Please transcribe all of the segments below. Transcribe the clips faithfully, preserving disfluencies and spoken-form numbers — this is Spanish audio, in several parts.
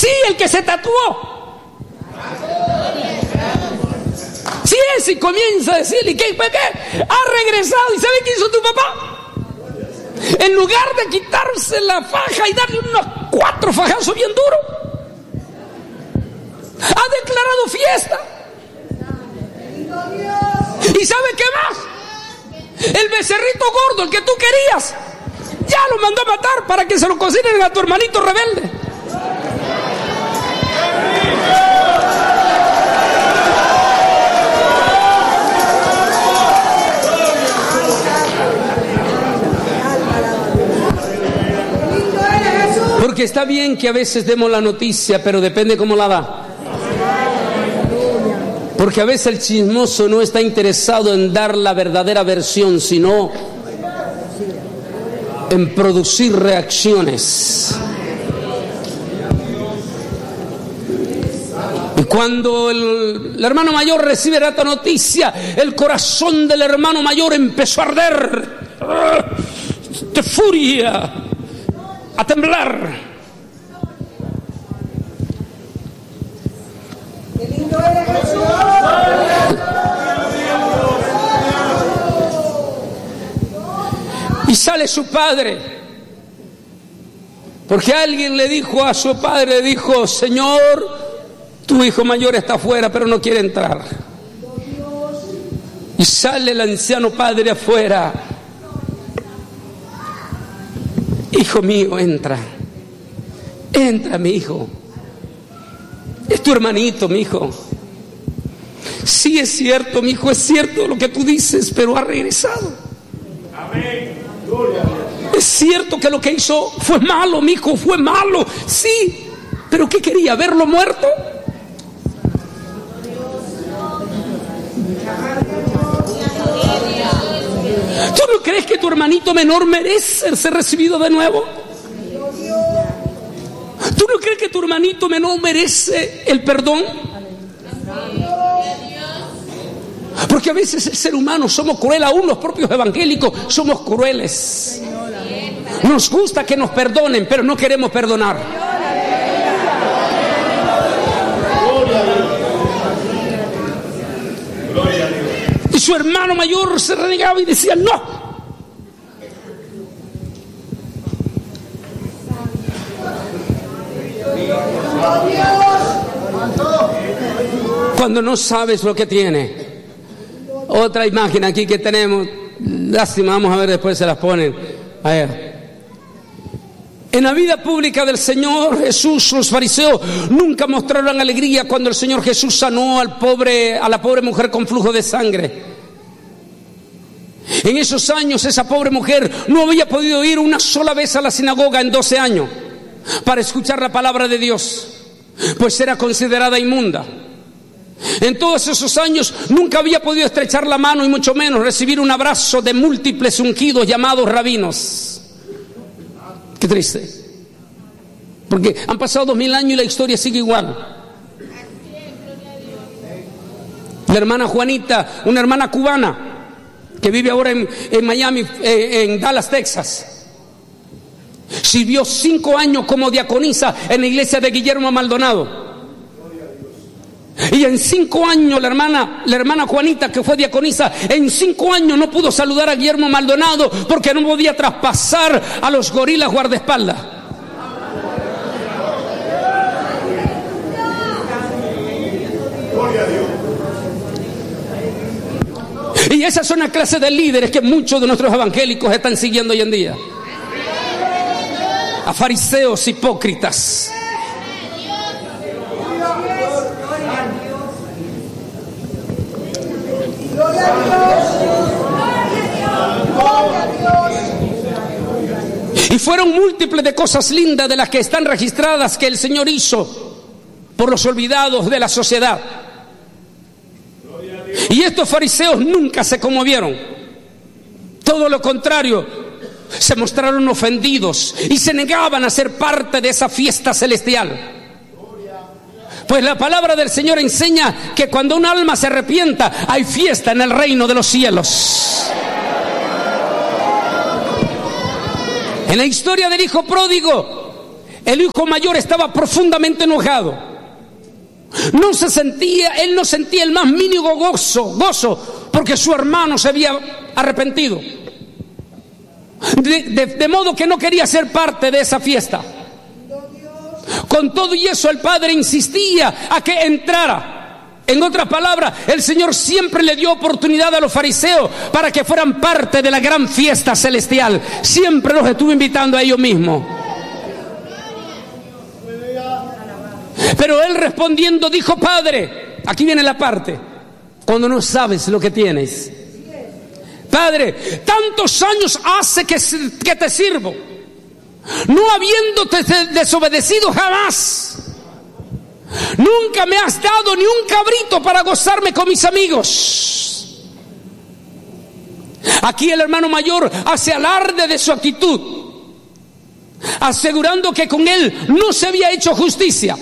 Sí, el que se tatuó. Sí, es, y comienza a decirle, ¿qué? ¿Qué? Ha regresado. ¿Y sabe qué hizo tu papá? En lugar de quitarse la faja y darle unos cuatro fajazos bien duros, ha declarado fiesta. ¿Y sabe qué más? El becerrito gordo, el que tú querías, ya lo mandó a matar para que se lo cocinen a tu hermanito rebelde. Porque está bien que a veces demos la noticia, pero depende cómo la da. Porque a veces el chismoso no está interesado en dar la verdadera versión, sino en producir reacciones. Y cuando el, el hermano mayor recibe esta noticia, el corazón del hermano mayor empezó a arder de furia, a temblar. ¡Qué lindo eres, Jesús! Y sale su padre, porque alguien le dijo a su padre, dijo, Señor, tu hijo mayor está afuera, pero no quiere entrar. Y sale el anciano padre afuera. Hijo mío, entra. Entra, mi hijo. Es tu hermanito, mi hijo. Sí, es cierto, mi hijo, es cierto lo que tú dices, pero ha regresado. Amén. Es cierto que lo que hizo fue malo, mi hijo, fue malo. Sí, pero ¿qué quería? ¿Verlo muerto? ¿Tú no crees que tu hermanito menor merece ser recibido de nuevo? ¿Tú no crees que tu hermanito menor merece el perdón? Porque a veces el ser humano somos crueles, aún los propios evangélicos somos crueles. Nos gusta que nos perdonen, pero no queremos perdonar. Y su hermano mayor se renegaba y decía, no. Cuando no sabes lo que tiene. Otra imagen aquí que tenemos, lástima, vamos a ver después, se las ponen. A ver. En la vida pública del Señor Jesús, los fariseos nunca mostraron alegría cuando el Señor Jesús sanó al pobre, a la pobre mujer con flujo de sangre. En esos años esa pobre mujer no había podido ir una sola vez a la sinagoga en doce años para escuchar la palabra de Dios, pues era considerada inmunda. En todos esos años nunca había podido estrechar la mano y mucho menos recibir un abrazo de múltiples ungidos llamados rabinos. Qué triste, porque han pasado dos mil años y la historia sigue igual. La hermana Juanita, una hermana cubana que vive ahora en, en Miami, eh, en Dallas, Texas, sirvió cinco años como diaconisa en la iglesia de Guillermo Maldonado. Y en cinco años la hermana, la hermana Juanita, que fue diaconisa, en cinco años no pudo saludar a Guillermo Maldonado porque no podía traspasar a los gorilas guardaespaldas. Y esas son las clases de líderes que muchos de nuestros evangélicos están siguiendo hoy en día. A fariseos hipócritas. Y fueron múltiples de cosas lindas de las que están registradas que el Señor hizo por los olvidados de la sociedad. Y estos fariseos nunca se conmovieron. Todo lo contrario, se mostraron ofendidos y se negaban a ser parte de esa fiesta celestial. Pues la palabra del Señor enseña que cuando un alma se arrepienta, hay fiesta en el reino de los cielos. En la historia del hijo pródigo, El hijo mayor estaba profundamente enojado. No se sentía, él no sentía el más mínimo gozo, gozo, porque su hermano se había arrepentido. De, de, de modo que no quería ser parte de esa fiesta. Con todo y eso, el padre insistía a que entrara. En otras palabras, el Señor siempre le dio oportunidad a los fariseos para que fueran parte de la gran fiesta celestial. Siempre los estuvo invitando a ellos mismos. Pero él respondiendo dijo: Padre, aquí viene la parte, cuando no sabes lo que tienes. Padre, tantos años hace que, que te sirvo, no habiéndote desobedecido jamás. Nunca me has dado ni un cabrito para gozarme con mis amigos. Aquí el hermano mayor hace alarde de su actitud, asegurando que con él no se había hecho justicia.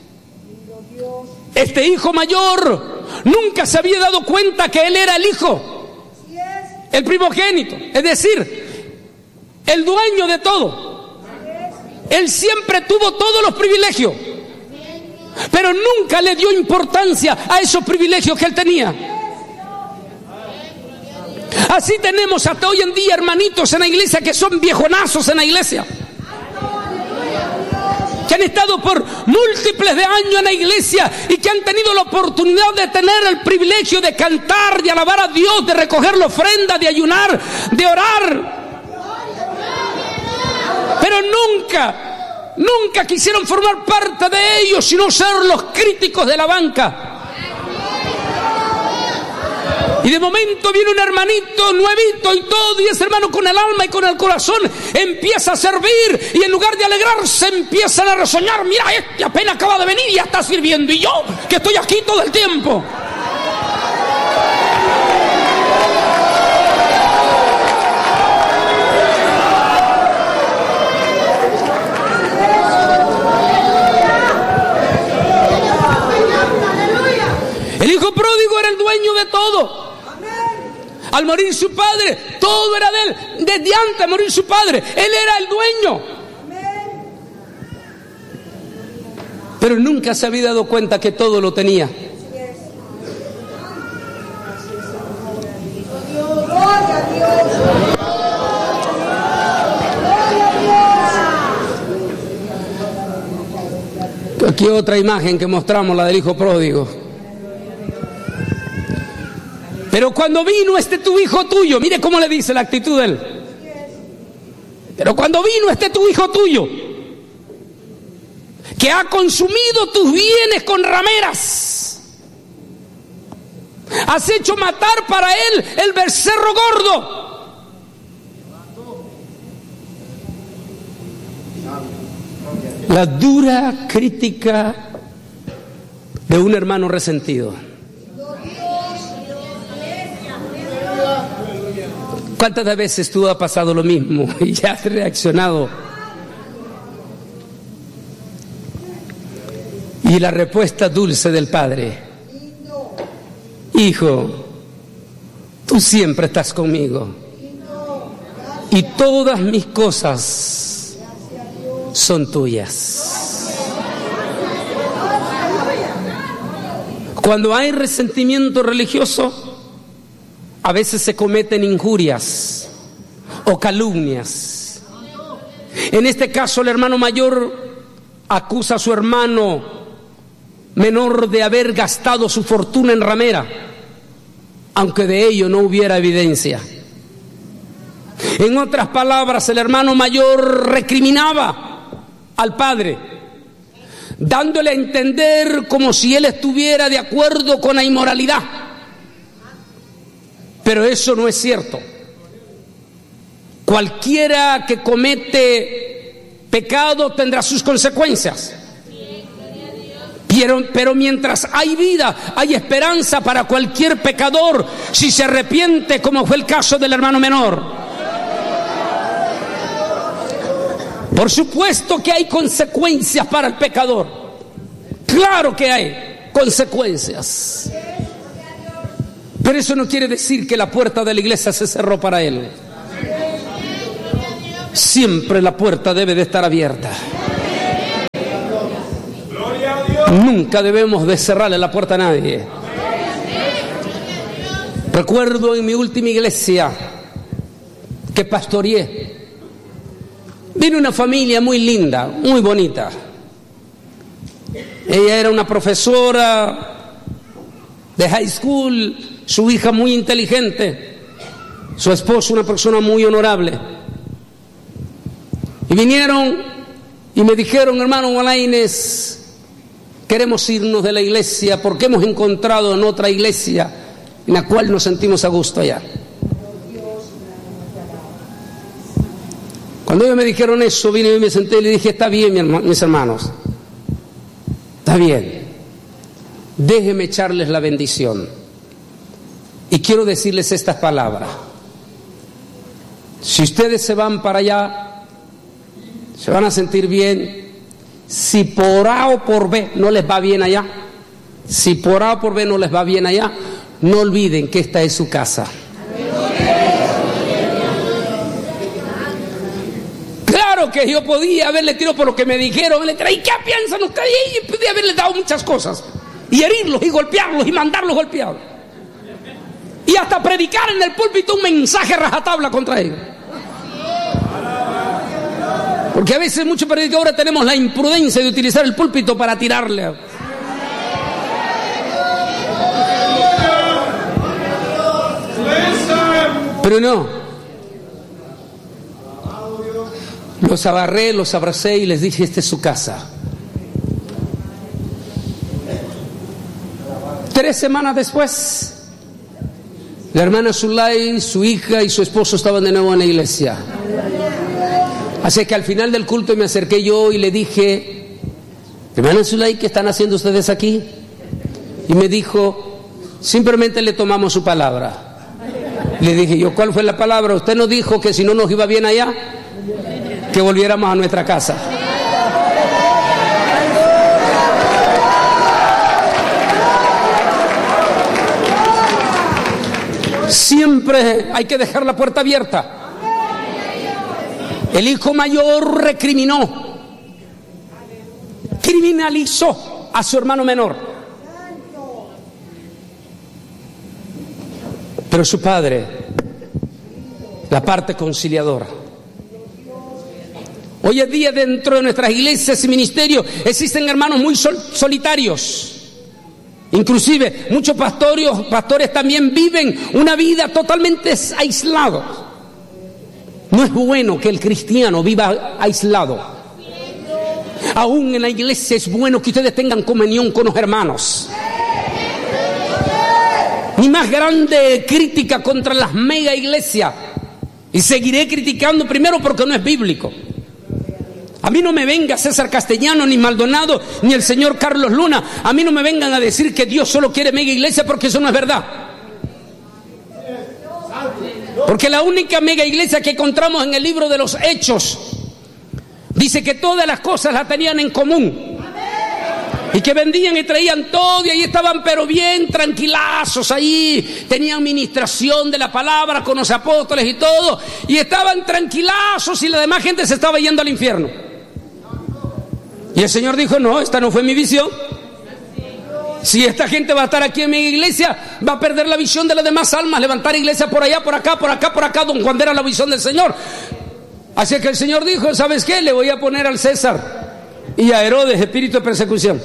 Este hijo mayor nunca se había dado cuenta que él era el hijo, el primogénito, es decir, el dueño de todo. Él siempre tuvo todos los privilegios, pero nunca le dio importancia a esos privilegios que él tenía. Así tenemos hasta hoy en día hermanitos en la iglesia que son viejonazos en la iglesia, que han estado por múltiples de años en la iglesia y que han tenido la oportunidad de tener el privilegio de cantar, de alabar a Dios, de recoger la ofrenda, de ayunar, de orar, pero nunca Nunca quisieron formar parte de ellos, sino ser los críticos de la banca. Y de momento viene un hermanito nuevito y todo, y ese hermano con el alma y con el corazón empieza a servir, y en lugar de alegrarse empiezan a resoñar: mira, este apenas acaba de venir y ya está sirviendo, y yo que estoy aquí todo el tiempo. El hijo pródigo era el dueño de todo. Al morir su padre, todo era de él. Desde antes de morir su padre, él era el dueño. Pero nunca se había dado cuenta que todo lo tenía. Aquí otra imagen que mostramos, la del hijo pródigo. Pero cuando vino este tu hijo tuyo, mire cómo le dice la actitud de él. Pero cuando vino este tu hijo tuyo, que ha consumido tus bienes con rameras, has hecho matar para él el becerro gordo. La dura crítica de un hermano resentido. ¿Cuántas veces tú has pasado lo mismo y ya has reaccionado? Y la respuesta dulce del padre: hijo, tú siempre estás conmigo y todas mis cosas son tuyas. Cuando hay resentimiento religioso, a veces se cometen injurias o calumnias. En este caso, el hermano mayor acusa a su hermano menor de haber gastado su fortuna en ramera, aunque de ello no hubiera evidencia. En otras palabras, el hermano mayor recriminaba al padre, dándole a entender como si él estuviera de acuerdo con la inmoralidad. Pero eso no es cierto. Cualquiera que comete pecado tendrá sus consecuencias. Pero, pero mientras hay vida, hay esperanza para cualquier pecador si se arrepiente, como fue el caso del hermano menor. Por supuesto que hay consecuencias para el pecador. Claro que hay consecuencias. Pero eso no quiere decir que la puerta de la iglesia se cerró para él. Siempre la puerta debe de estar abierta. Nunca debemos de cerrarle la puerta a nadie. Recuerdo en mi última iglesia que pastoreé, vino una familia muy linda, muy bonita. Ella era una profesora de high school, su hija muy inteligente, su esposo una persona muy honorable. Y vinieron y me dijeron: hermano Bolaines, queremos irnos de la iglesia porque hemos encontrado en otra iglesia en la cual nos sentimos a gusto allá. Cuando ellos me dijeron eso, vine y me senté y le dije: está bien, mi herma, mis hermanos, está bien, déjenme echarles la bendición. Y quiero decirles estas palabras: si ustedes se van para allá, se van a sentir bien. Si por A o por B no les va bien allá, si por A o por B no les va bien allá, no olviden que esta es su casa. Claro que yo podía haberle tirado por lo que me dijeron, le tiré: ¿y qué piensan ustedes? Y podía haberle dado muchas cosas, y herirlos, y golpearlos, y mandarlos golpeados, y hasta predicar en el púlpito un mensaje rajatabla contra ellos. Porque a veces muchos predicadores tenemos la imprudencia de utilizar el púlpito para tirarle. Pero no, los agarré, los abracé y les dije: esta es su casa. Tres semanas después, la hermana Zulay, su hija y su esposo estaban de nuevo en la iglesia. Así que al final del culto me acerqué yo y le dije: hermana Zulay, ¿qué están haciendo ustedes aquí? Y me dijo: simplemente le tomamos su palabra. Le dije yo: ¿cuál fue la palabra? Usted nos dijo que si no nos iba bien allá, que volviéramos a nuestra casa. Siempre hay que dejar la puerta abierta. El hijo mayor recriminó, criminalizó a su hermano menor, pero su padre, la parte conciliadora. Hoy en día dentro de nuestras iglesias y ministerios existen hermanos muy sol- solitarios. Inclusive muchos pastores, pastores también viven una vida totalmente aislados. No es bueno que el cristiano viva aislado. Aún en la iglesia es bueno que ustedes tengan comunión con los hermanos. Mi más grande crítica contra las mega iglesias, y seguiré criticando, primero porque no es bíblico. A mí no me venga César Castellano, ni Maldonado, ni el señor Carlos Luna, a mí no me vengan a decir que Dios solo quiere mega iglesia, porque eso no es verdad. Porque la única mega iglesia que encontramos en el libro de los Hechos dice que todas las cosas las tenían en común, y que vendían y traían todo, y ahí estaban pero bien tranquilazos, ahí tenían ministración de la palabra con los apóstoles y todo, y estaban tranquilazos, y la demás gente se estaba yendo al infierno. Y el Señor dijo: no, esta no fue mi visión. Si esta gente va a estar aquí en mi iglesia, va a perder la visión de las demás almas, levantar iglesia por allá, por acá, por acá, por acá, don Juan, era la visión del Señor. Así que el Señor dijo: ¿sabes qué? Le voy a poner al César y a Herodes espíritu de persecución.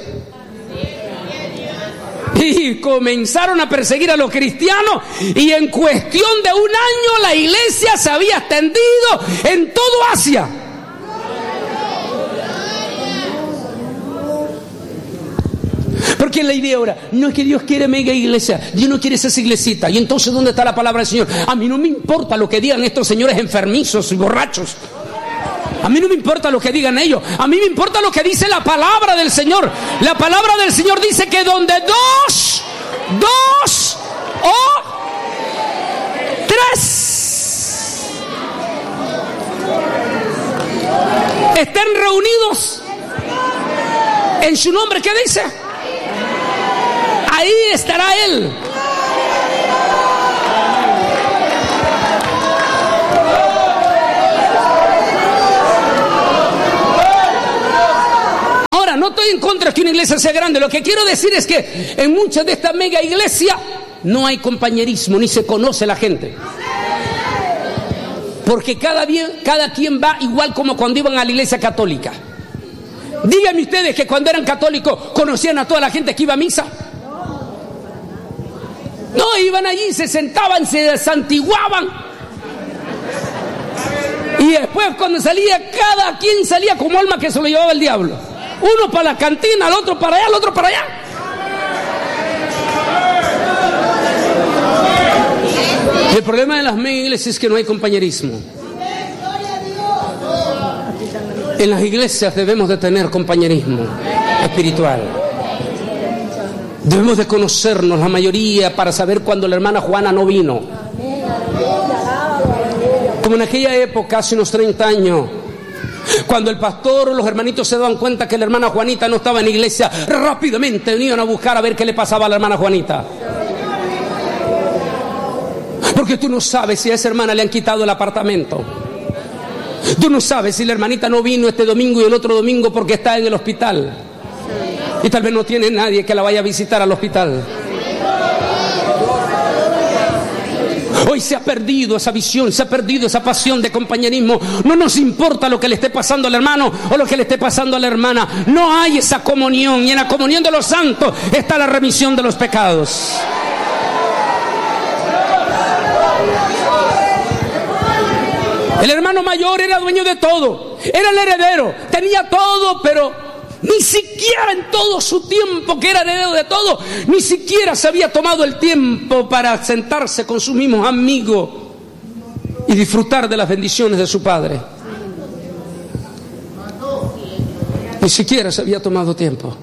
Y comenzaron a perseguir a los cristianos, y en cuestión de un año la iglesia se había extendido en todo Asia. Porque la idea ahora no es que Dios quiere mega iglesia, Dios no quiere esa iglesita. Y entonces, ¿dónde está la palabra del Señor? A mí no me importa lo que digan estos señores enfermizos y borrachos. A mí no me importa lo que digan ellos. A mí me importa lo que dice la palabra del Señor. La palabra del Señor dice que donde dos, dos o tres estén reunidos en su nombre, ¿qué dice? Ahí estará Él. no estoy en contra de que una iglesia sea grande. Lo que quiero decir es que en muchas de estas mega iglesias no hay compañerismo, ni se conoce la gente. Porque cada, bien, cada quien va igual como cuando iban a la iglesia católica. Díganme ustedes que cuando eran católicos conocían a toda la gente que iba a misa. No, iban allí, se sentaban, se desantiguaban. Y después cuando salía, cada quien salía como alma que se lo llevaba el diablo. Uno para la cantina, el otro para allá, el otro para allá. Y el problema de las mega iglesias es que no hay compañerismo. En las iglesias debemos de tener compañerismo espiritual. Debemos de conocernos la mayoría para saber cuando la hermana Juana no vino. Como en aquella época, hace unos treinta años, cuando el pastor o los hermanitos se daban cuenta que la hermana Juanita no estaba en la iglesia, rápidamente venían a buscar a ver qué le pasaba a la hermana Juanita. Porque tú no sabes si a esa hermana le han quitado el apartamento. Tú no sabes si la hermanita no vino este domingo y el otro domingo porque está en el hospital. Y tal vez no tiene nadie que la vaya a visitar al hospital. Hoy se ha perdido esa visión, se ha perdido esa pasión de compañerismo. No nos importa lo que le esté pasando al hermano o lo que le esté pasando a la hermana. No hay esa comunión, y en la comunión de los santos está la remisión de los pecados. El hermano mayor era dueño de todo, era el heredero, tenía todo, pero ni siquiera en todo su tiempo que era heredero de todo, ni siquiera se había tomado el tiempo para sentarse con sus mismos amigos y disfrutar de las bendiciones de su padre. Ni siquiera se había tomado tiempo.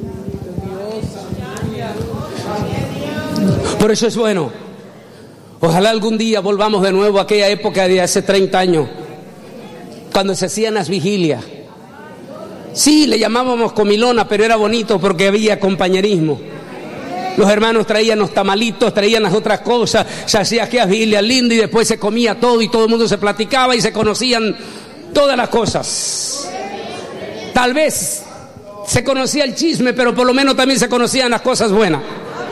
Por eso es bueno. Ojalá algún día volvamos de nuevo a aquella época de hace treinta años, cuando se hacían las vigilias. Sí, le llamábamos comilona, pero era bonito porque había compañerismo. Los hermanos traían los tamalitos, traían las otras cosas, se hacía aquellas vigilias lindas y después se comía todo y todo el mundo se platicaba y se conocían todas las cosas. Tal vez se conocía el chisme, pero por lo menos también se conocían las cosas buenas.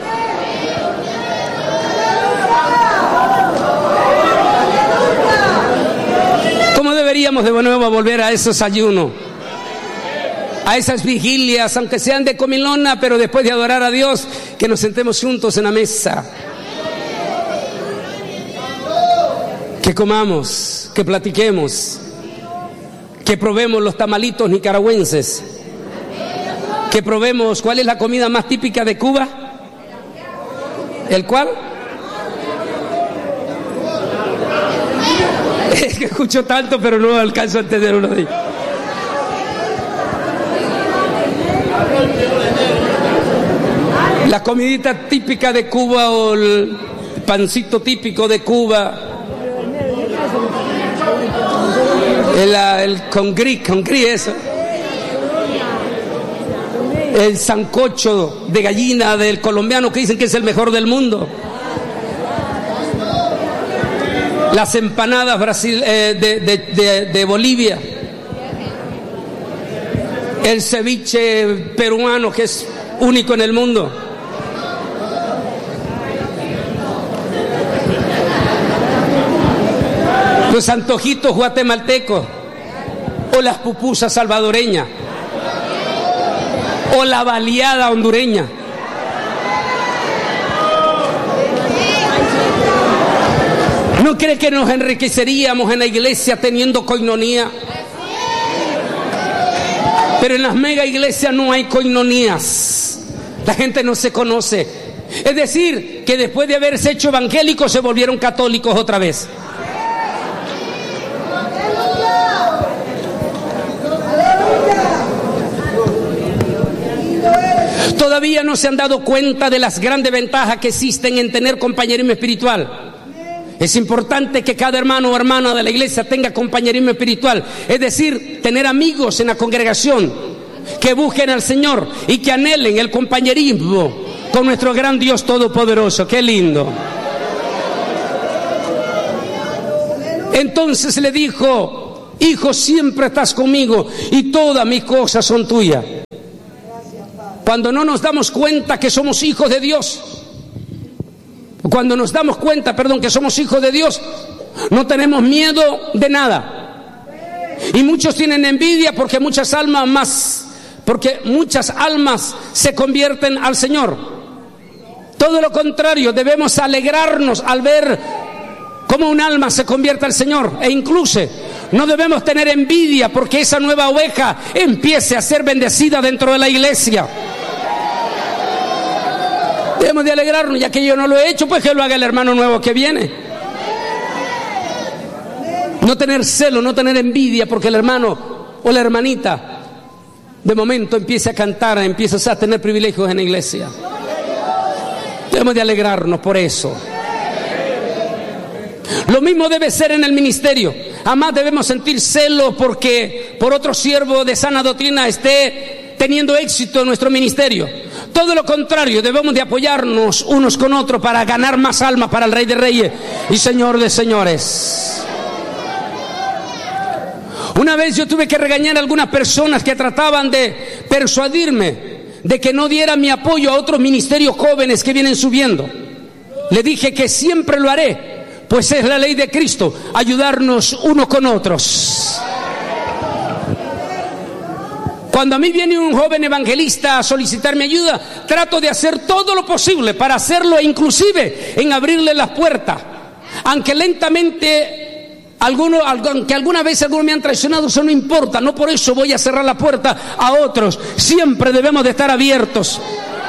Deberíamos de nuevo volver a esos ayunos, a esas vigilias, aunque sean de comilona, pero después de adorar a Dios, que nos sentemos juntos en la mesa, que comamos, que platiquemos, que probemos los tamalitos nicaragüenses, que probemos cuál es la comida más típica de Cuba. ¿El cuál? Es que escucho tanto, pero no alcanzo a entender uno de ellos. La comidita típica de Cuba o el pancito típico de Cuba. El, el congrí, congrí eso. El sancocho de gallina del colombiano que dicen que es el mejor del mundo. Las empanadas Brasil, eh, de, de, de, de Bolivia, el ceviche peruano que es único en el mundo, los antojitos guatemaltecos, o las pupusas salvadoreñas, o la baleada hondureña. ¿No cree que nos enriqueceríamos en la iglesia teniendo coinonía? Pero en las mega iglesias no hay coinonías. La gente no se conoce. Es decir, que después de haberse hecho evangélicos se volvieron católicos otra vez. Todavía no se han dado cuenta de las grandes ventajas que existen en tener compañerismo espiritual. Es importante que cada hermano o hermana de la iglesia tenga compañerismo espiritual, es decir, tener amigos en la congregación que busquen al Señor y que anhelen el compañerismo con nuestro gran Dios todopoderoso. ¡Qué lindo! Entonces le dijo: hijo, siempre estás conmigo y todas mis cosas son tuyas. Cuando no nos damos cuenta que somos hijos de Dios, cuando nos damos cuenta, perdón, que somos hijos de Dios, no tenemos miedo de nada. Y muchos tienen envidia porque muchas almas más, porque muchas almas se convierten al Señor. Todo lo contrario, debemos alegrarnos al ver cómo un alma se convierte al Señor. E incluso no debemos tener envidia porque esa nueva oveja empiece a ser bendecida dentro de la iglesia. Debemos de alegrarnos, ya que yo no lo he hecho, pues que lo haga el hermano nuevo que viene. No tener celo, no tener envidia porque el hermano o la hermanita de momento empiece a cantar, empieza a tener privilegios en la iglesia. Debemos de alegrarnos por eso. Lo mismo debe ser en el ministerio. Jamás debemos sentir celo porque por otro siervo de sana doctrina esté teniendo éxito en nuestro ministerio. Todo lo contrario, debemos de apoyarnos unos con otros para ganar más almas para el Rey de Reyes y Señor de Señores. Una vez yo tuve que regañar a algunas personas que trataban de persuadirme de que no diera mi apoyo a otros ministerios jóvenes que vienen subiendo. Le dije que siempre lo haré, pues es la ley de Cristo, ayudarnos unos con otros. Cuando a mí viene un joven evangelista a solicitar mi ayuda, trato de hacer todo lo posible para hacerlo, e inclusive en abrirle las puertas. Aunque lentamente, alguno, aunque alguna vez algunos me han traicionado, eso no importa, no por eso voy a cerrar la puerta a otros. Siempre debemos de estar abiertos.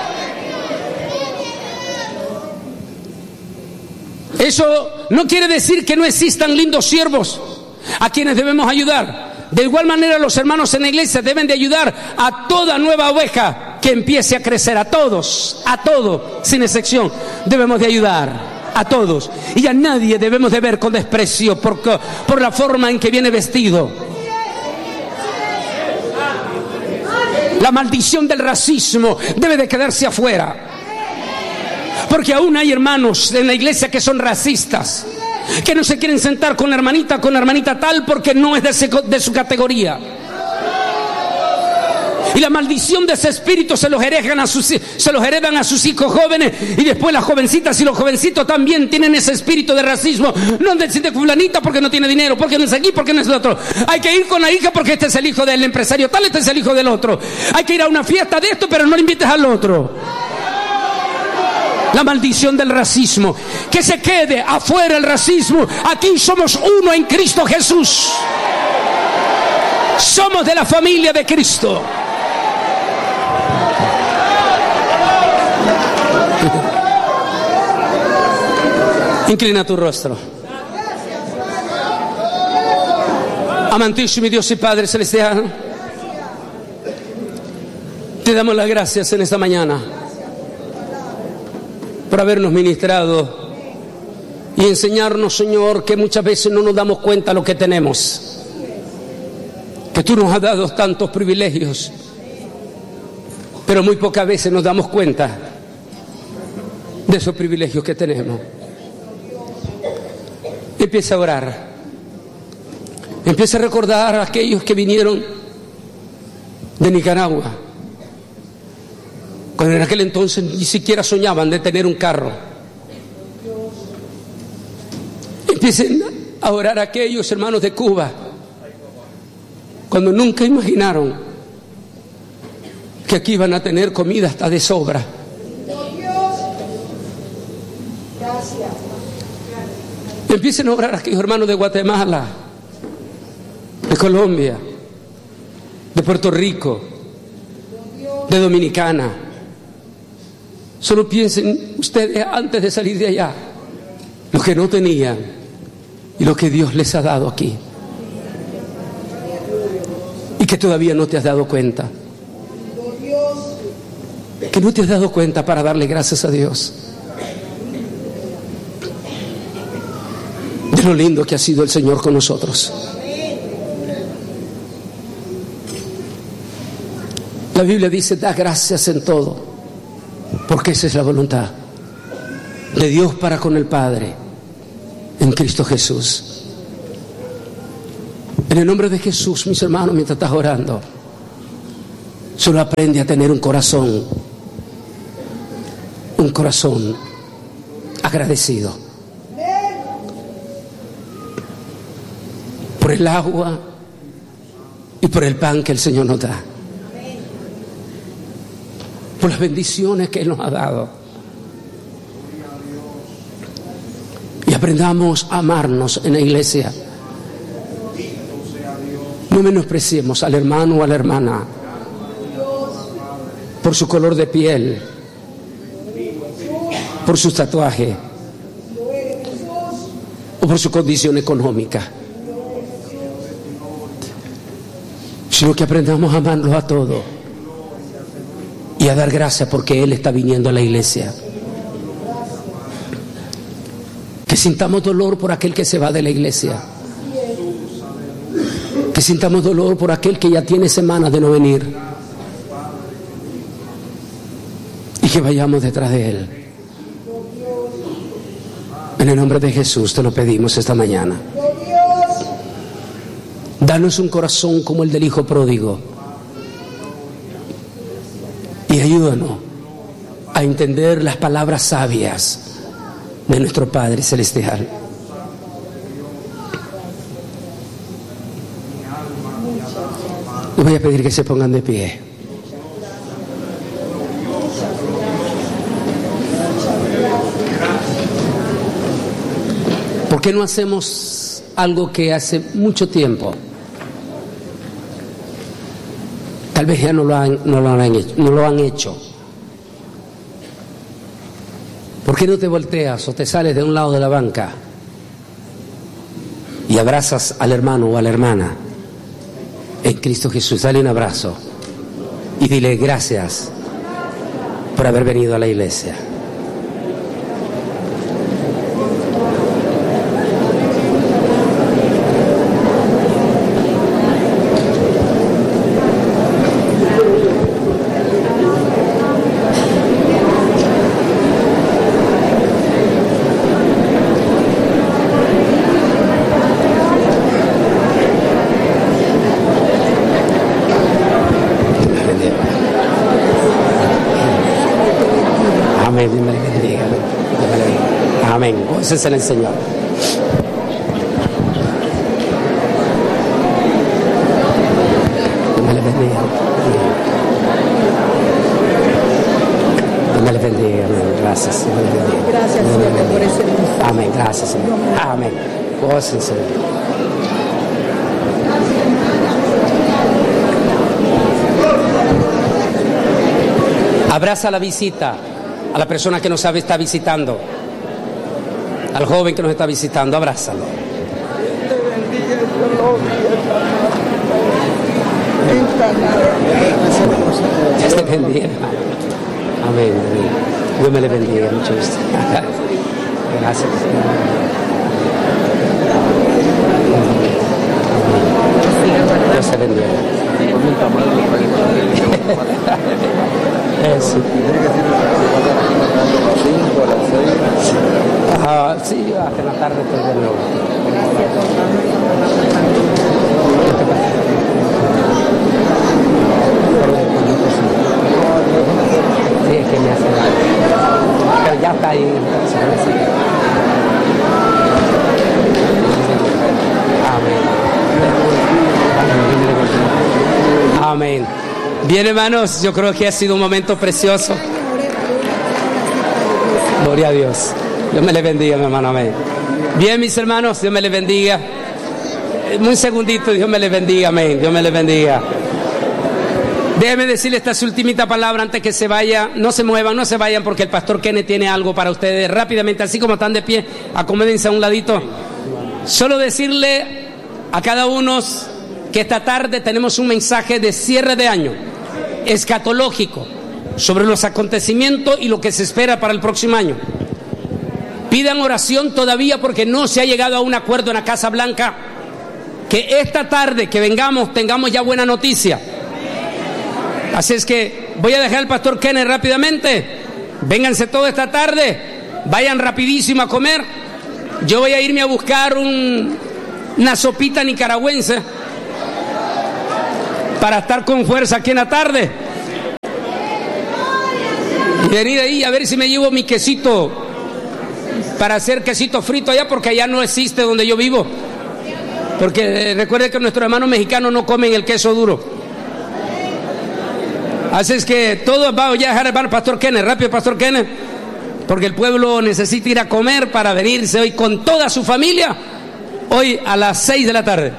Eso no quiere decir que no existan lindos siervos a quienes debemos ayudar. De igual manera, los hermanos en la iglesia deben de ayudar a toda nueva oveja que empiece a crecer. A todos, a todos, sin excepción, debemos de ayudar. A todos. Y a nadie debemos de ver con desprecio por, por la forma en que viene vestido. La maldición del racismo debe de quedarse afuera. Porque aún hay hermanos en la iglesia que son racistas, que no se quieren sentar con la hermanita, con la hermanita tal, porque no es de, ese, de su categoría. Y la maldición de ese espíritu se los heredan a sus, se los heredan a sus hijos jóvenes, y después las jovencitas y los jovencitos también tienen ese espíritu de racismo. No anden de fulanita porque no tiene dinero, porque no es aquí, porque no es el otro. Hay que ir con la hija porque este es el hijo del empresario tal, este es el hijo del otro. Hay que ir a una fiesta de esto, pero no le invites al otro. La maldición del racismo, que se quede afuera el racismo. Aquí somos uno en Cristo Jesús. Somos de la familia de Cristo. Inclina tu rostro. Amantísimo Dios y Padre Celestial, te damos las gracias en esta mañana por habernos ministrado y enseñarnos, Señor, que muchas veces no nos damos cuenta de lo que tenemos, que tú nos has dado tantos privilegios, pero muy pocas veces nos damos cuenta de esos privilegios que tenemos. Empieza a orar, empieza a recordar a aquellos que vinieron de Nicaragua, cuando en aquel entonces ni siquiera soñaban de tener un carro. Empiecen a orar a aquellos hermanos de Cuba, cuando nunca imaginaron que aquí iban a tener comida hasta de sobra. Empiecen a orar a aquellos hermanos de Guatemala, de Colombia, de Puerto Rico, de Dominicana. Solo piensen ustedes antes de salir de allá lo que no tenían y lo que Dios les ha dado aquí, y que todavía no te has dado cuenta, que no te has dado cuenta para darle gracias a Dios de lo lindo que ha sido el Señor con nosotros. La Biblia dice: da gracias en todo, porque esa es la voluntad de Dios para con el Padre en Cristo Jesús. En el nombre de Jesús, mis hermanos, mientras estás orando, Solo aprende a tener un corazón, un corazón agradecido por el agua y por el pan que el Señor nos da, por las bendiciones que Él nos ha dado. Y aprendamos a amarnos en la iglesia. No menospreciemos al hermano o a la hermana por su color de piel, por su tatuaje o por su condición económica, sino que aprendamos a amarlos a todos y a dar gracias porque Él está viniendo a la iglesia. Que sintamos dolor por aquel que se va de la iglesia, que sintamos dolor por aquel que ya tiene semanas de no venir, y que vayamos detrás de Él. En el nombre de Jesús te lo pedimos esta mañana. Danos un corazón como el del hijo pródigo y ayúdanos a entender las palabras sabias de nuestro Padre Celestial. Les voy a pedir que se pongan de pie. ¿Por qué no hacemos algo que hace mucho tiempo tal vez ya no lo han, no lo han hecho, no lo han hecho? ¿Por qué no te volteas o te sales de un lado de la banca y abrazas al hermano o a la hermana en Cristo Jesús? Dale un abrazo y dile gracias por haber venido a la iglesia. Ese es el Señor. Dios me le bendiga. Dios me le bendiga. Gracias. Dios me le bendiga. Gracias, Señor, por ese mensaje. Amén. Gracias, Señor. Amén. Gócense. Abraza la visita a la persona que nos está visitando. Al joven que nos está visitando, abrázalo. Dios te bendiga. Amén. Dios me le bendiga. Mucho gusto. Gracias. Dios te bendiga. Eso. Ah, sí, hasta la tarde estoy de nuevo. Sí, es que me hace daño. Pero ya está ahí. Amén. Amén. Bien, hermanos, yo creo que ha sido un momento precioso. Gloria a Dios. Dios me le bendiga, mi hermano. Amén. Bien, mis hermanos, Dios me les bendiga. Un segundito, Dios me les bendiga. Amén. Dios me les bendiga. Déjeme decirle esta ultimita palabra antes que se vaya. No se muevan, no se vayan, porque el pastor Kenneth tiene algo para ustedes. Rápidamente, así como están de pie, acomódense a un ladito. Solo decirle a cada uno que esta tarde tenemos un mensaje de cierre de año escatológico sobre los acontecimientos y lo que se espera para el próximo año. Pidan oración todavía porque no se ha llegado a un acuerdo en la Casa Blanca. Que esta tarde que vengamos tengamos ya buena noticia. Así es que voy a dejar al pastor Kenneth rápidamente. Vénganse toda esta tarde, vayan rapidísimo a comer. Yo voy a irme a buscar un, una sopita nicaragüense para estar con fuerza aquí en la tarde. Y venir ahí a ver si me llevo mi quesito para hacer quesito frito allá, porque allá no existe donde yo vivo. Porque eh, recuerde que nuestros hermanos mexicanos no comen el queso duro. Así es que todos vamos ya a dejar hermano Pastor Kenneth, rápido Pastor Kenneth, porque el pueblo necesita ir a comer para venirse hoy con toda su familia, hoy a las seis de la tarde.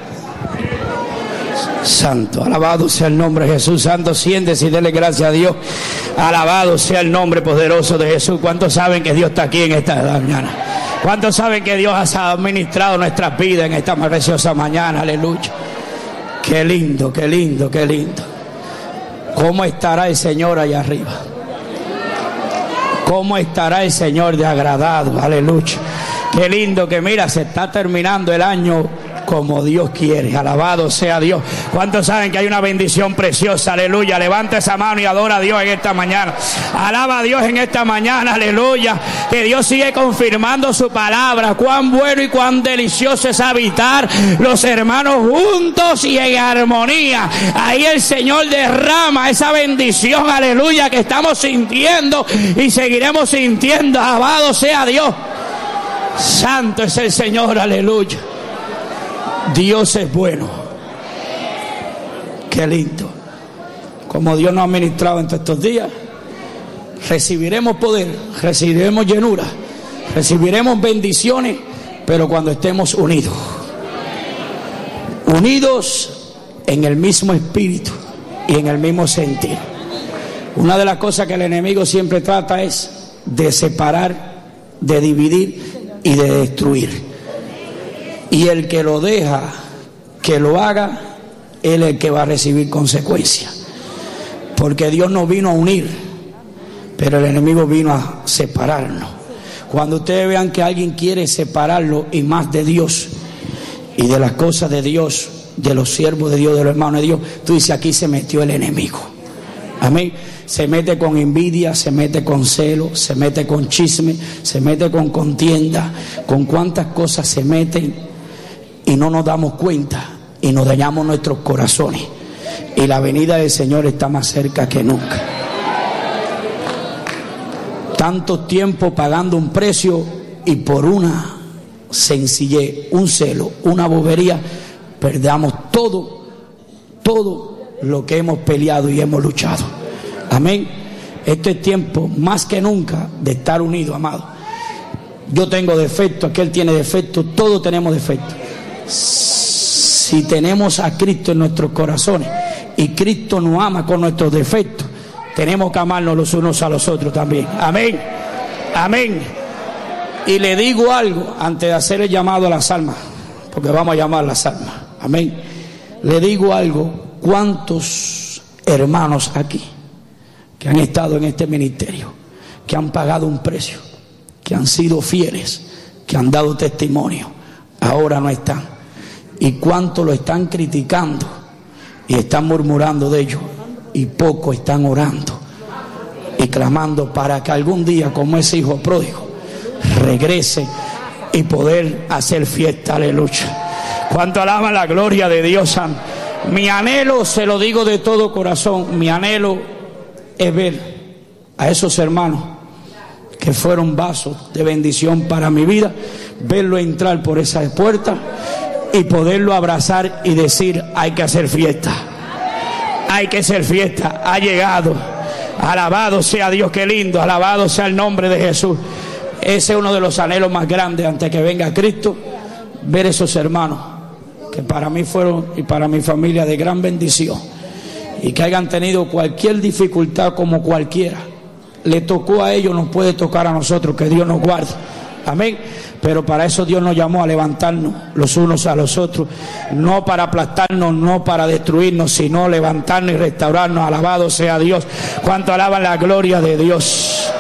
Santo, alabado sea el nombre de Jesús. Santo, siéntese y dele gracias a Dios. Alabado sea el nombre poderoso de Jesús. ¿Cuántos saben que Dios está aquí en esta mañana? ¿Cuántos saben que Dios ha administrado nuestras vidas en esta preciosa mañana? Aleluya. Qué lindo, qué lindo, qué lindo. ¿Cómo estará el Señor allá arriba? ¿Cómo estará el Señor de agradado? Aleluya. Qué lindo que mira, se está terminando el año como Dios quiere. Alabado sea Dios. ¿Cuántos saben que hay una bendición preciosa? Aleluya. Levanta esa mano y adora a Dios en esta mañana. Alaba a Dios en esta mañana. Aleluya. Que Dios sigue confirmando su palabra. Cuán bueno y cuán delicioso es habitar los hermanos juntos y en armonía. Ahí el Señor derrama esa bendición. Aleluya. Que estamos sintiendo y seguiremos sintiendo. Alabado sea Dios. Santo es el Señor. Aleluya. Dios es bueno. Qué lindo. Como Dios nos ha ministrado entre estos días, recibiremos poder, recibiremos llenura, recibiremos bendiciones, pero cuando estemos unidos, unidos en el mismo espíritu y en el mismo sentir. Una de las cosas que el enemigo siempre trata es de separar, de dividir y de destruir. Y el que lo deja que lo haga, él es el que va a recibir consecuencias. Porque Dios no vino a unir, pero el enemigo vino a separarnos. Cuando ustedes vean que alguien quiere separarlo, y más de Dios y de las cosas de Dios, de los siervos de Dios, de los hermanos de Dios, tú dices, aquí se metió el enemigo. Amén. Se mete con envidia, se mete con celo, se mete con chisme, se mete con contienda, con cuántas cosas se meten. Y no nos damos cuenta y nos dañamos nuestros corazones. Y la venida del Señor está más cerca que nunca. Tanto tiempo pagando un precio y por una sencillez, un celo, una bobería, perdamos todo, todo lo que hemos peleado y hemos luchado. Amén. Este es tiempo más que nunca de estar unidos, amado. Yo tengo defecto, aquel tiene defecto, todos tenemos defecto. Si tenemos a Cristo en nuestros corazones y Cristo nos ama con nuestros defectos, tenemos que amarnos los unos a los otros también. Amén, amén. Y le digo algo antes de hacer el llamado a las almas, porque vamos a llamar a las almas. Amén. Le digo algo. ¿Cuántos hermanos aquí que han estado en este ministerio, que han pagado un precio, que han sido fieles, que han dado testimonio, ahora no están? ¿Y cuánto lo están criticando y están murmurando de ellos? Y poco están orando y clamando para que algún día, como ese hijo pródigo, regrese y poder hacer fiesta. Aleluya. ¿Cuánto alaban la gloria de Dios? Mi anhelo, se lo digo de todo corazón, mi anhelo es ver a esos hermanos que fueron vasos de bendición para mi vida, verlo entrar por esa puerta y poderlo abrazar y decir, hay que hacer fiesta, hay que hacer fiesta, ha llegado. Alabado sea Dios, qué lindo, alabado sea el nombre de Jesús. Ese es uno de los anhelos más grandes antes que venga Cristo, ver esos hermanos que para mí fueron y para mi familia de gran bendición, y que hayan tenido cualquier dificultad como cualquiera. Le tocó a ellos, nos puede tocar a nosotros, que Dios nos guarde. Amén. Pero para eso Dios nos llamó a levantarnos los unos a los otros, no para aplastarnos, no para destruirnos, sino levantarnos y restaurarnos. Alabado sea Dios. ¿Cuánto alaban la gloria de Dios?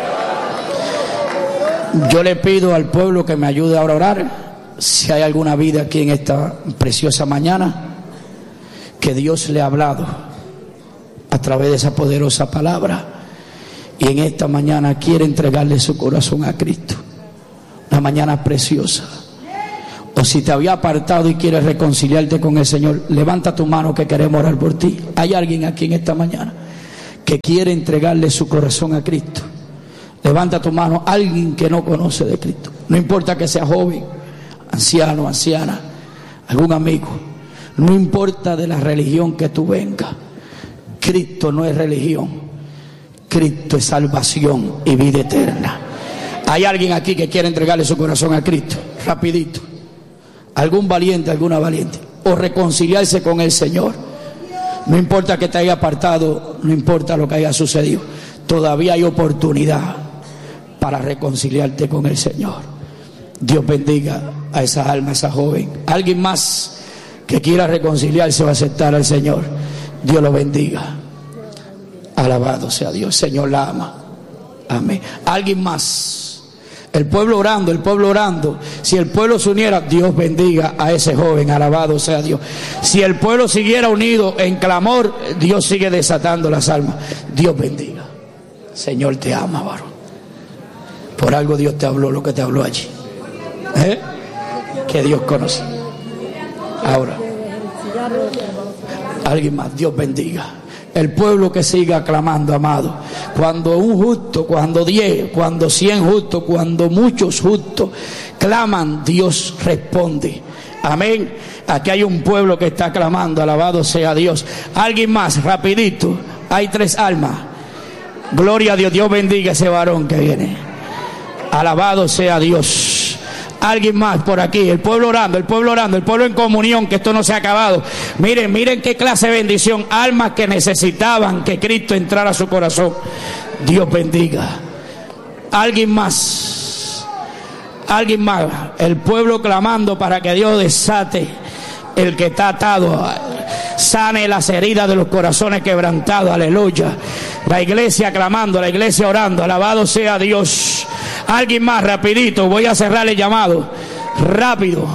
Yo le pido al pueblo que me ayude a orar. Si hay alguna vida aquí en esta preciosa mañana, que Dios le ha hablado a través de esa poderosa palabra, y en esta mañana quiere entregarle su corazón a Cristo. Una mañana preciosa. O si te había apartado y quieres reconciliarte con el Señor, levanta tu mano que queremos orar por ti. ¿Hay alguien aquí en esta mañana que quiere entregarle su corazón a Cristo? Levanta tu mano. Alguien que no conoce de Cristo. No importa que sea joven, anciano, anciana, algún amigo. No importa de la religión que tú vengas. Cristo no es religión. Cristo es salvación y vida eterna. ¿Hay alguien aquí que quiere entregarle su corazón a Cristo? Rapidito. Algún valiente, alguna valiente. O reconciliarse con el Señor. No importa que te haya apartado, no importa lo que haya sucedido. Todavía hay oportunidad para reconciliarte con el Señor. Dios bendiga a esa alma, a esa joven. Alguien más que quiera reconciliarse o aceptar al Señor, Dios lo bendiga. Alabado sea Dios. Señor la ama. Amén. Alguien más. El pueblo orando, el pueblo orando. Si el pueblo se uniera, Dios bendiga a ese joven. Alabado sea Dios. Si el pueblo siguiera unido en clamor, Dios sigue desatando las almas. Dios bendiga. Señor te ama, varón. Por algo Dios te habló lo que te habló allí. ¿Eh? Que Dios conoce. Ahora, alguien más. Dios bendiga. El pueblo que siga clamando, amado. Cuando un justo, cuando diez, cuando cien justos, cuando muchos justos claman, Dios responde. Amén. Aquí hay un pueblo que está clamando. Alabado sea Dios. Alguien más, rapidito. Hay tres almas. Gloria a Dios. Dios bendiga a ese varón que viene. Alabado sea Dios. Alguien más por aquí. El pueblo orando, el pueblo orando, el pueblo en comunión, que esto no se ha acabado. Miren, miren qué clase de bendición. Almas que necesitaban que Cristo entrara a su corazón. Dios bendiga. Alguien más. Alguien más. El pueblo clamando para que Dios desate el que está atado. Sane las heridas de los corazones quebrantados. Aleluya. La iglesia clamando, la iglesia orando. Alabado sea Dios. Alguien más, rapidito. Voy a cerrar el llamado. Rápido.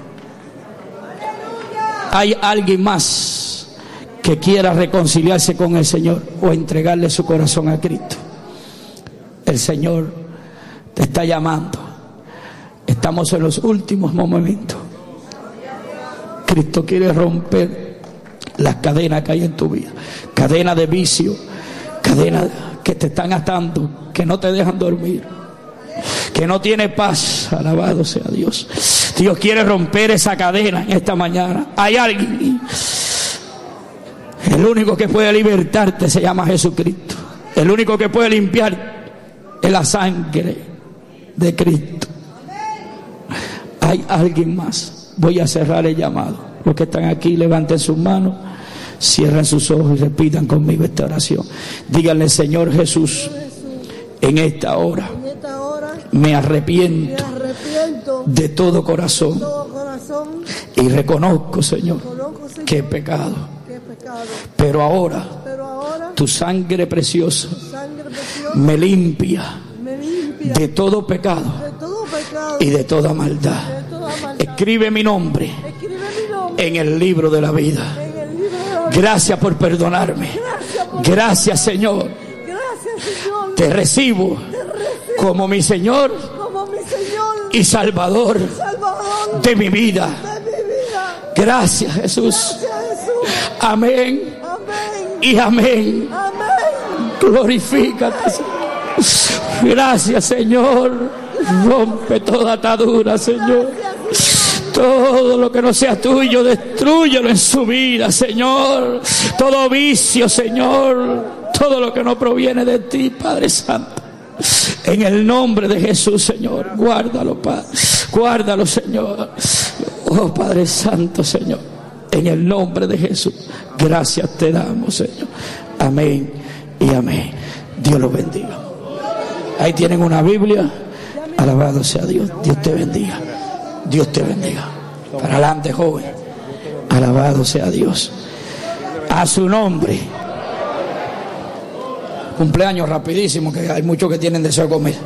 Hay alguien más que quiera reconciliarse con el Señor o entregarle su corazón a Cristo. El Señor te está llamando. Estamos en los últimos momentos. Cristo quiere romper las cadenas que hay en tu vida. Cadenas de vicio, cadenas que te están atando, que no te dejan dormir, que no tiene paz. Alabado sea Dios. Dios quiere romper esa cadena en esta mañana. Hay alguien. El único que puede libertarte se llama Jesucristo. El único que puede limpiar es la sangre de Cristo. Hay alguien más. Voy a cerrar el llamado. Los que están aquí, levanten sus manos, cierren sus ojos y repitan conmigo esta oración. Díganle: Señor Jesús, en esta hora me arrepiento de todo corazón y reconozco, Señor, que he pecado. Pero ahora tu sangre preciosa me limpia de todo pecado y de toda maldad. Escribe mi nombre en el libro de la vida. Gracias por perdonarme. Gracias, Señor. Te recibo como mi Señor y Salvador de mi vida. Gracias, Jesús. Amén y amén. Glorifícate. Gracias, Señor. Rompe toda atadura, Señor. Todo lo que no sea tuyo, destrúyelo en su vida, Señor. Todo vicio, Señor. Todo lo que no proviene de ti, Padre Santo. En el nombre de Jesús, Señor. Guárdalo, Padre. Guárdalo, Señor. Oh, Padre Santo, Señor. En el nombre de Jesús. Gracias te damos, Señor. Amén y amén. Dios los bendiga. Ahí tienen una Biblia. Alabado sea Dios. Dios te bendiga. Dios te bendiga. Para adelante, joven. Alabado sea Dios. A su nombre. Cumpleaños rapidísimo, que hay muchos que tienen deseo de comer.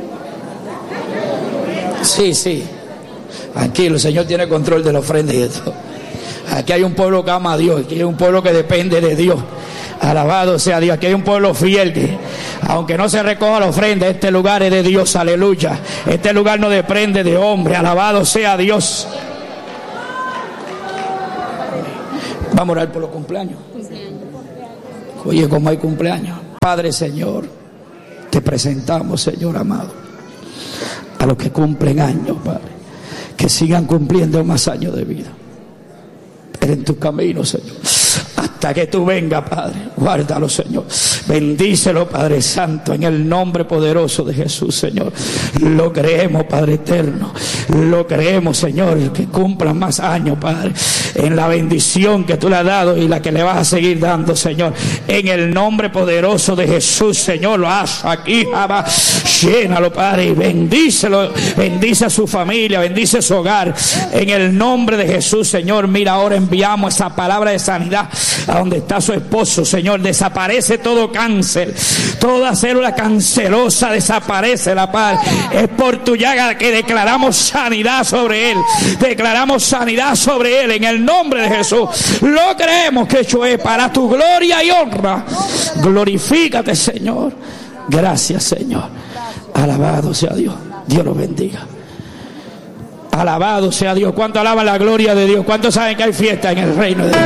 Sí, sí. Tranquilo, el Señor tiene control de la ofrenda y de todo. Aquí hay un pueblo que ama a Dios. Aquí hay un pueblo que depende de Dios. Alabado sea Dios. Aquí hay un pueblo fiel que, aunque no se recoja la ofrenda, este lugar es de Dios. Aleluya. Este lugar no depende de hombre. Alabado sea Dios. Vamos a orar por los cumpleaños. Oye, como hay cumpleaños. Padre, Señor, te presentamos, Señor amado, a los que cumplen años, Padre, que sigan cumpliendo más años de vida. Pero en tu camino, Señor, hasta que tú vengas, Padre, guárdalo, Señor. Bendícelo, Padre Santo, en el nombre poderoso de Jesús, Señor. Lo creemos, Padre eterno. Lo creemos, Señor, que cumplan más años, Padre, en la bendición que tú le has dado y la que le vas a seguir dando, Señor. En el nombre poderoso de Jesús, Señor, lo haz aquí, Abba. Llénalo, Padre, y bendícelo. Bendice a su familia, bendice su hogar. En el nombre de Jesús, Señor, mira, ahora enviamos esa palabra de sanidad a donde está su esposo, Señor. Desaparece todo cáncer, toda célula cancerosa desaparece, la paz. Es por tu llaga que declaramos sanidad sobre él, declaramos sanidad sobre él en el nombre de Jesús. Lo creemos que hecho es para tu gloria y honra. Glorifícate, Señor. Gracias, Señor. Alabado sea Dios. Dios los bendiga. Alabado sea Dios. ¿Cuánto alaban la gloria de Dios? ¿Cuántos saben que hay fiesta en el reino de Dios?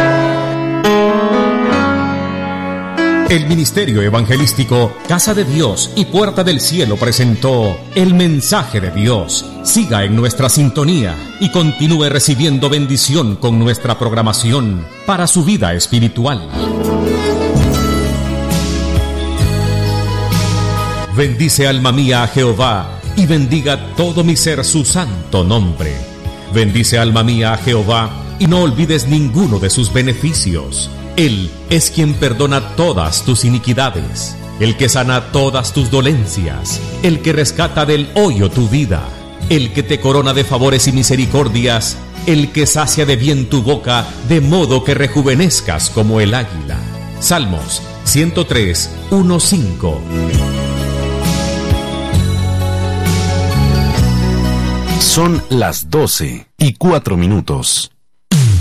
El Ministerio Evangelístico Casa de Dios y Puerta del Cielo presentó El Mensaje de Dios. Siga en nuestra sintonía y continúe recibiendo bendición con nuestra programación para su vida espiritual. Bendice, alma mía, a Jehová, y bendiga todo mi ser su santo nombre. Bendice, alma mía, a Jehová, y no olvides ninguno de sus beneficios. Él es quien perdona todas tus iniquidades, el que sana todas tus dolencias, el que rescata del hoyo tu vida, el que te corona de favores y misericordias, el que sacia de bien tu boca, de modo que rejuvenezcas como el águila. Salmos ciento tres, uno, cinco. Son las doce y cuatro minutos.